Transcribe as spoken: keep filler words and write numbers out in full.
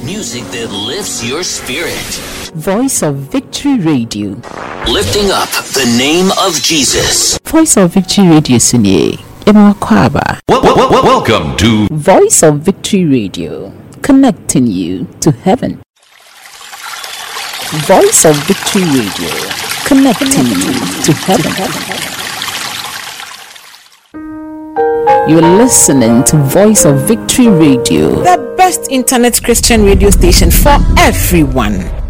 Music that lifts your spirit. Voice of Victory Radio. Lifting up the name of Jesus. Voice of Victory Radio Sunye. Emma Kwaba. Well, well, well, welcome to Voice of Victory Radio. Connecting you to heaven. Voice of Victory Radio. Connecting you to heaven. You're listening to Voice of Victory Radio, the best internet Christian radio station for everyone.